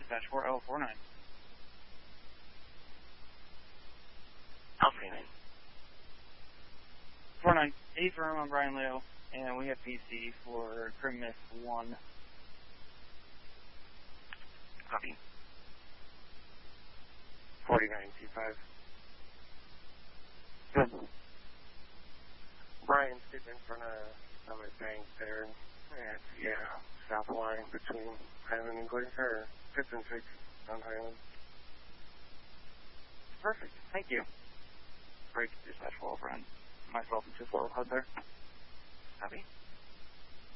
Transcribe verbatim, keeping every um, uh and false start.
dispatch four L four nine. L three nine. four nine. A firm on Brian Leo, and we have P C for Criminus one. Copy. forty-nine T five. Good. Brian, sitting in front of Summit Bank there. At, yeah, south line between Highland and Glacier, or fifth and sixth on Highland. Perfect. Thank you. Great dispatch four L four nine. Myself and two four L there. Copy.